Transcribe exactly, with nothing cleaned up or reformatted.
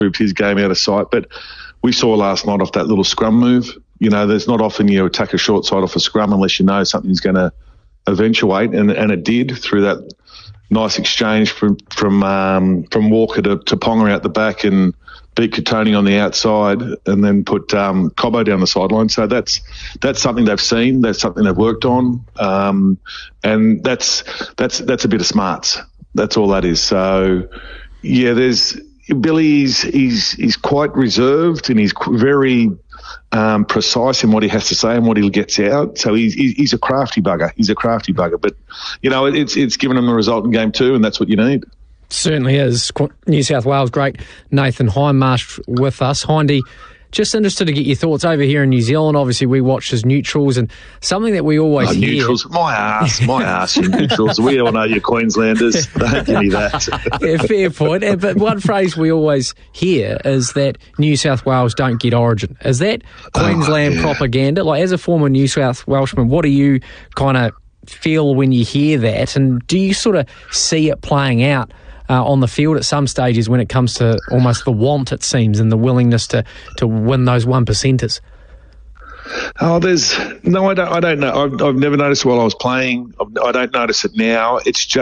improved his game out of sight. But we saw last night off that little scrum move. You know, there's not often you attack a short side off a scrum unless you know something's going to eventuate, and and it did through that nice exchange from from um, from Walker to, to Ponga out the back, and beat Katoni on the outside, and then put um, Cobbo down the sideline. So that's that's something they've seen. That's something they've worked on, um, and that's that's that's a bit of smarts. That's all that is. So yeah, there's Billy's he's he's quite reserved, and he's very um, precise in what he has to say and what he gets out. So he's he's a crafty bugger. He's a crafty bugger. But you know, it's it's given him the result in game two, and that's what you need. Certainly is. New South Wales great Nathan Hindmarsh with us. Hindy, just interested to get your thoughts over here in New Zealand. Obviously, we watch as neutrals, and something that we always oh, hear... Neutrals? My ass, my ass, you neutrals. We all know you're Queenslanders. Don't give me that. Yeah, fair point. But one phrase we always hear is that New South Wales don't get origin. Is that Queensland oh, yeah. propaganda? Like, as a former New South Welshman, what do you kind of feel when you hear that? And do you sort of see it playing out Uh, on the field at some stages when it comes to almost the want, it seems, and the willingness to, to win those one percenters? Oh, there's no, I don't, I don't know. I've, I've never noticed while I was playing. I don't notice it now. It's just